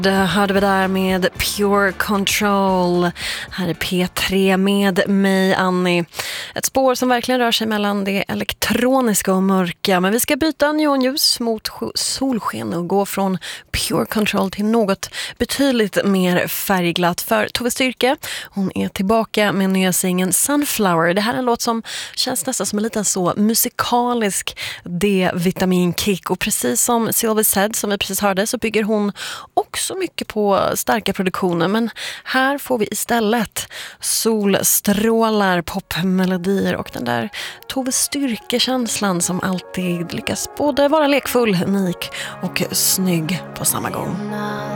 Det hörde vi där med Pure Control. Här är P3 med mig, Annie. Ett spår som verkligen rör sig mellan det elektroniska och mörka. Men vi ska byta neonljus mot solsken och gå från Pure Control till något betydligt mer färgglatt. För Tove Styrke, hon är tillbaka med nya singeln Sunflower. Det här är en låt som känns nästan som en liten så musikalisk D-vitaminkick. Och precis som Sylvie's Head som vi precis hörde så bygger hon också mycket på starka produktioner, men här får vi istället solstrålar, popmelodier och den där Tove Styrke-känslan som alltid lyckas både vara lekfull, unik och snygg på samma gång.